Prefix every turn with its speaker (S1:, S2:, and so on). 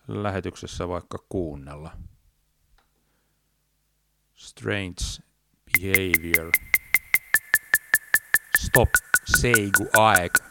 S1: lähetyksessä vaikka kuunnella. Strange behavior. Stop, Seigu Aeg.